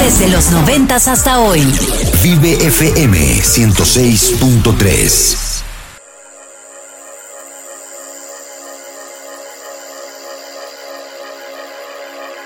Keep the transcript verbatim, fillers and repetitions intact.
Desde los noventas hasta hoy. Vive F M ciento seis punto tres.